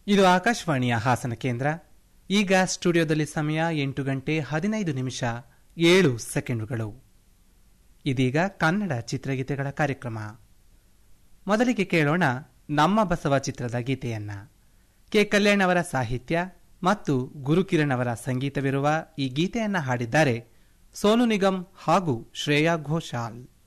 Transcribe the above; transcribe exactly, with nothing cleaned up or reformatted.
ಇದು ಆಕಾಶವಾಣಿಯ ಹಾಸನ ಕೇಂದ್ರ. ಈಗ ಸ್ಟುಡಿಯೋದಲ್ಲಿ ಸಮಯ ಎಂಟು ಗಂಟೆ ಹದಿನೈದು ನಿಮಿಷ ಏಳು ಸೆಕೆಂಡುಗಳು. ಇದೀಗ ಕನ್ನಡ ಚಿತ್ರಗೀತೆಗಳ ಕಾರ್ಯಕ್ರಮ. ಮೊದಲಿಗೆ ಕೇಳೋಣ ನಮ್ಮ ಬಸವ ಚಿತ್ರದ ಗೀತೆಯನ್ನ. ಕೆ ಕಲ್ಯಾಣ್ ಅವರ ಸಾಹಿತ್ಯ ಮತ್ತು ಗುರುಕಿರಣ್ ಅವರ ಸಂಗೀತವಿರುವ ಈ ಗೀತೆಯನ್ನ ಹಾಡಿದ್ದಾರೆ ಸೋನು ನಿಗಮ್ ಹಾಗೂ ಶ್ರೇಯಾ ಘೋಷಾಲ್.